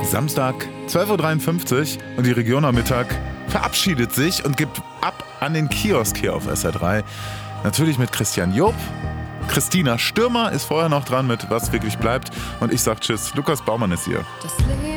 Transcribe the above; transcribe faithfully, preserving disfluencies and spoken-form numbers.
Samstag, zwölf Uhr dreiundfünfzig und die Region am Mittag verabschiedet sich und gibt ab an den Kiosk hier auf S R drei. Natürlich mit Christian Job. Christina Stürmer ist vorher noch dran mit Was wirklich bleibt. Und ich sag Tschüss. Lukas Baumann ist hier. Das Leben